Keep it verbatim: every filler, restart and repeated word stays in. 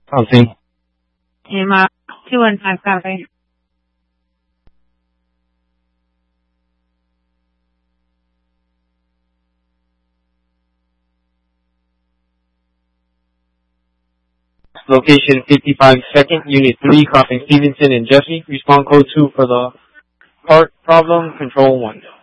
Housing. Emma, two one five, copy. Location fifty-five second, Unit three, crossing Stevenson and Jesse. Respond code two for the part problem, control one.